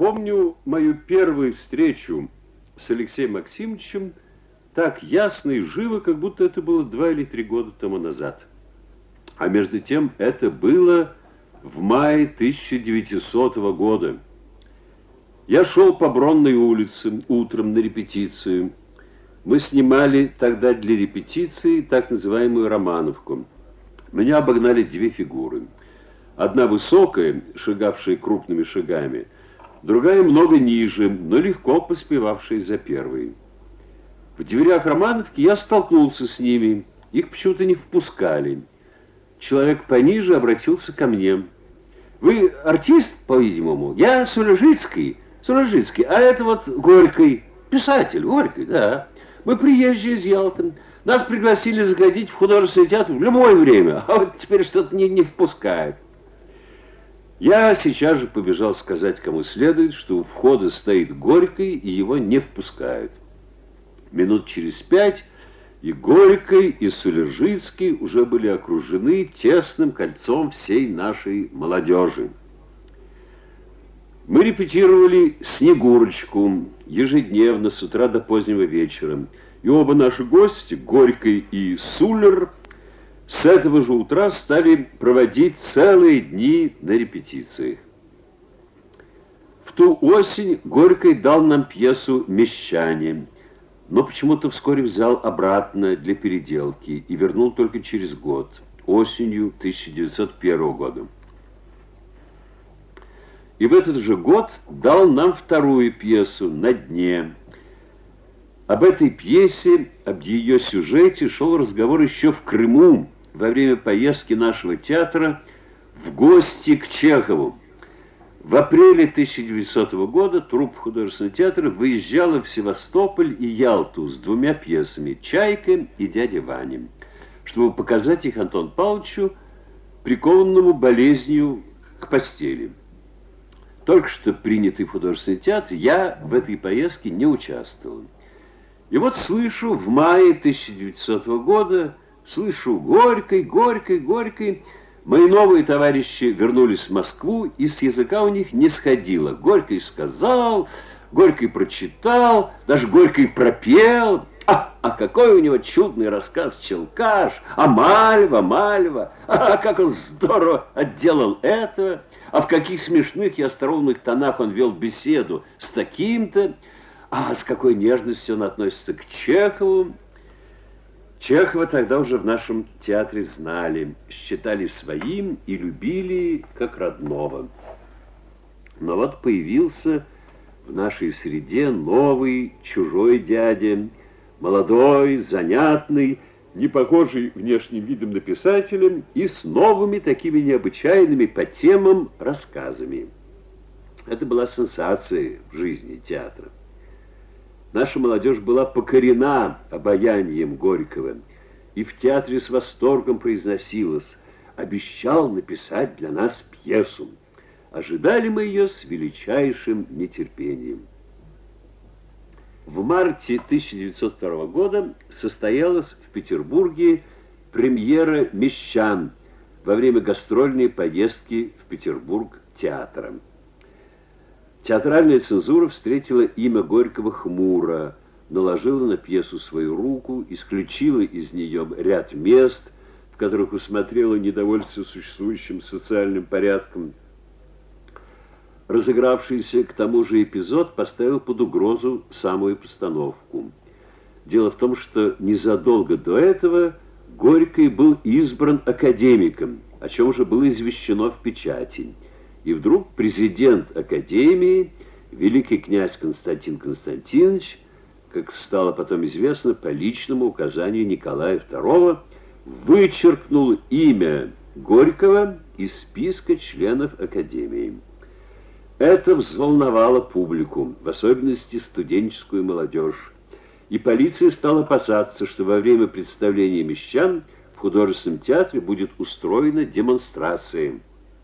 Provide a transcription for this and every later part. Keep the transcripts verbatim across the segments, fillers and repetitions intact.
Помню мою первую встречу с Алексеем Максимовичем так ясно и живо, как будто это было два или три года тому назад. А между тем это было в мае тысяча девятисотого года. Я шел по Бронной улице утром на репетицию. Мы снимали тогда для репетиции так называемую Романовку. Меня обогнали две фигуры. Одна высокая, шагавшая крупными шагами, другая много ниже, но легко поспевавшая за первой. В дверях Романовки я столкнулся с ними. Их почему-то не впускали. Человек пониже обратился ко мне. «Вы артист, по-видимому?» «Я Суляжицкий, Суляжицкий, а это вот Горький, писатель, Горький, да. Мы приезжие из Ялты. Нас пригласили заходить в художественный театр в любое время, а вот теперь что-то не, не впускают». Я сейчас же побежал сказать, кому следует, что у входа стоит Горький, и его не впускают. Минут через пять и Горький, и Суляжицкий уже были окружены тесным кольцом всей нашей молодежи. Мы репетировали «Снегурочку» ежедневно с утра до позднего вечера. И оба наши гости, Горький и Сулер, с этого же утра стали проводить целые дни на репетициях. В ту осень Горький дал нам пьесу «Мещане», но почему-то вскоре взял обратно для переделки и вернул только через год, осенью тысяча девятьсот первого года. И в этот же год дал нам вторую пьесу «На дне». Об этой пьесе, об ее сюжете шел разговор еще в Крыму во время поездки нашего театра в гости к Чехову. В апреле тысяча девятисотого года труппа художественного театра выезжала в Севастополь и Ялту с двумя пьесами «Чайка» и «Дядя Ваня», чтобы показать их Антону Павловичу, прикованному болезнью к постели. Только что принятый в художественный театр, я в этой поездке не участвовал. И вот слышу в мае тысяча девятисотого года, слышу Горький, Горький, Горький. Мои новые товарищи вернулись в Москву, и с языка у них не сходило. Горький сказал, Горький прочитал, даже Горький пропел. А, а какой у него чудный рассказ «Челкаш», а Мальва, Мальва, а как он здорово отделал это, а в каких смешных и остроумных тонах он вел беседу с таким-то, а с какой нежностью он относится к Чехову. Чехова тогда уже в нашем театре знали, считали своим и любили как родного. Но вот появился в нашей среде новый, чужой дядя, молодой, занятный, не похожий внешним видом на писателя и с новыми такими необычайными по темам рассказами. Это была сенсация в жизни театра. Наша молодежь была покорена обаянием Горького, и в театре с восторгом произносилось: «Обещал написать для нас пьесу». Ожидали мы ее с величайшим нетерпением. В марте тысяча девятьсот второго года состоялась в Петербурге премьера «Мещан» во время гастрольной поездки в Петербург театра. Театральная цензура встретила имя Горького хмуро, наложила на пьесу свою руку, исключила из нее ряд мест, в которых усмотрела недовольство существующим социальным порядком. Разыгравшийся к тому же эпизод поставил под угрозу самую постановку. Дело в том, что незадолго до этого Горький был избран академиком, о чем уже было извещено в печати. И вдруг президент Академии, великий князь Константин Константинович, как стало потом известно, по личному указанию Николая второго, вычеркнул имя Горького из списка членов Академии. Это взволновало публику, в особенности студенческую молодежь. И полиция стала опасаться, что во время представления «Мещан» в художественном театре будет устроена демонстрация.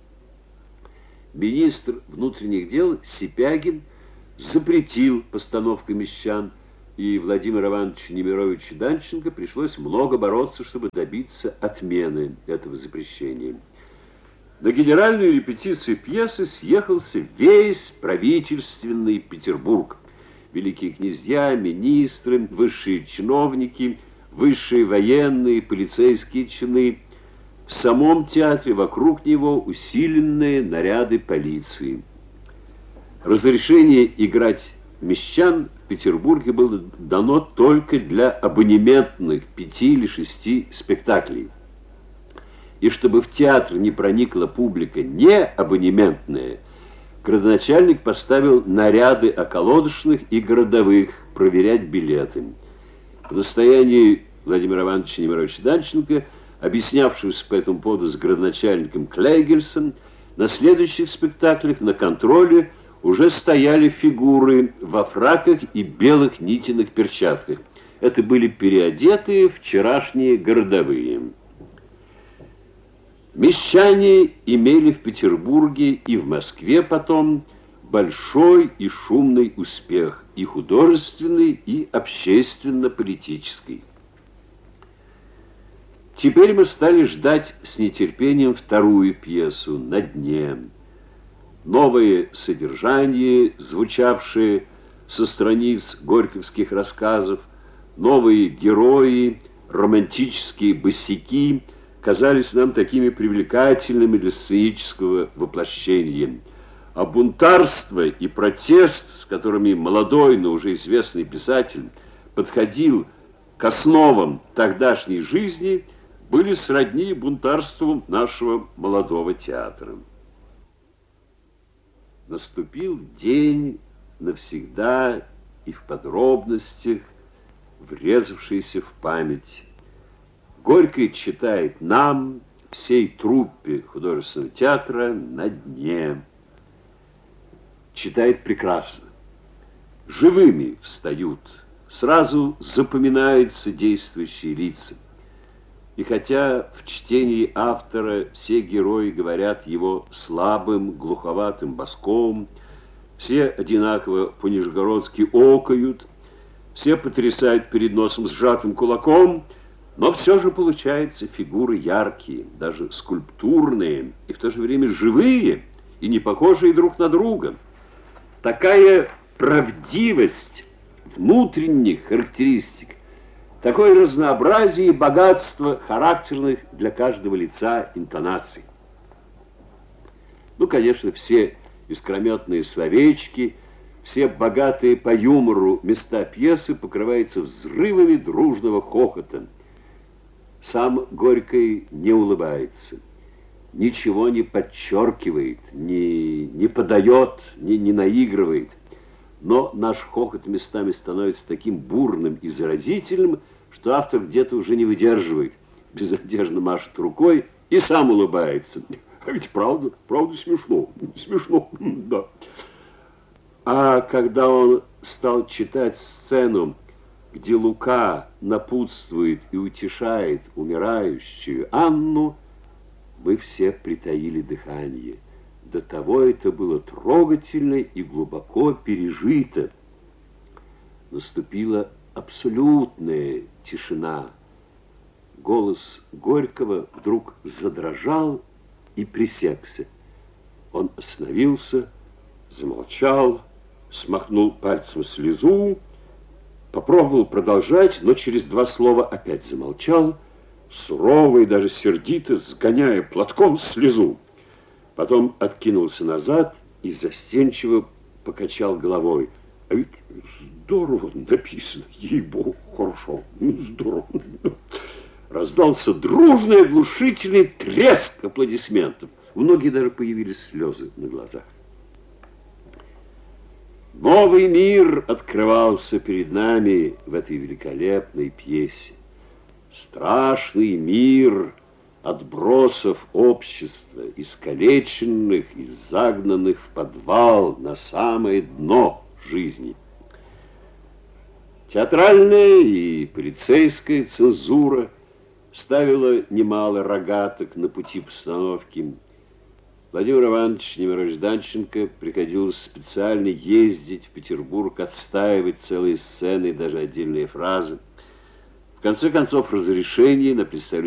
Министр внутренних дел Сипягин запретил постановку «Мещан», и Владимиру Ивановичу Немировичу Данченко пришлось много бороться, чтобы добиться отмены этого запрещения. На генеральную репетицию пьесы съехался весь правительственный Петербург. Великие князья, министры, высшие чиновники, высшие военные, полицейские чины. В самом театре вокруг него усиленные наряды полиции. Разрешение играть мещан в Петербурге было дано только для абонементных пяти или шести спектаклей. И чтобы в театр не проникла публика не абонементная, градоначальник поставил наряды околоточных и городовых проверять билеты. В настоянии Владимира Ивановича Немировича Данченко, объяснявшегося по этому поводу с градоначальником Клейгельсом, на следующих спектаклях на контроле уже стояли фигуры во фраках и белых нитиных перчатках. Это были переодетые вчерашние городовые. Мещане имели в Петербурге и в Москве потом большой и шумный успех, и художественный, и общественно-политический. Теперь мы стали ждать с нетерпением вторую пьесу «На дне». Новое содержание, звучавшее со страниц горьковских рассказов, новые герои, романтические босяки казались нам такими привлекательными для сценического воплощения. А бунтарство и протест, с которыми молодой, но уже известный писатель подходил к основам тогдашней жизни, были сродни бунтарству нашего молодого театра. Наступил день, навсегда и в подробностях врезавшийся в память. Горький читает нам, всей труппе художественного театра, «На дне». Читает прекрасно. Живыми встают, сразу запоминаются действующие лица. И хотя в чтении автора все герои говорят его слабым, глуховатым баском, все одинаково по-нижегородски окают, все потрясают перед носом сжатым кулаком, но все же получаются фигуры яркие, даже скульптурные, и в то же время живые, и не похожие друг на друга. Такая правдивость внутренних характеристик, такое разнообразие и богатство характерных для каждого лица интонаций. Ну, конечно, все искрометные словечки, все богатые по юмору места пьесы покрываются взрывами дружного хохота. Сам Горький не улыбается, ничего не подчеркивает, не, не подает, не, не наигрывает. Но наш хохот местами становится таким бурным и заразительным, что автор где-то уже не выдерживает, безнадежно машет рукой и сам улыбается. А ведь правда, правда смешно, смешно, да. А когда он стал читать сцену, где Лука напутствует и утешает умирающую Анну, мы все притаили дыхание. До того это было трогательно и глубоко пережито. Наступила абсолютная тишина. Голос Горького вдруг задрожал и пресекся. Он остановился, замолчал, смахнул пальцем слезу, попробовал продолжать, но через два слова опять замолчал, сурово и даже сердито сгоняя платком слезу. Потом откинулся назад и застенчиво покачал головой. А ведь здорово написано, ей-богу, хорошо, здорово. Раздался дружный оглушительный треск аплодисментов. У многих даже появились слезы на глазах. Новый мир открывался перед нами в этой великолепной пьесе. Страшный мир отбросов общества, искалеченных и загнанных в подвал на самое дно жизни. Театральная и полицейская цензура ставила немало рогаток на пути постановки. Владимир Иванович Немирович Данченко приходилось специально ездить в Петербург, отстаивать целые сцены и даже отдельные фразы. В конце концов, разрешение на представление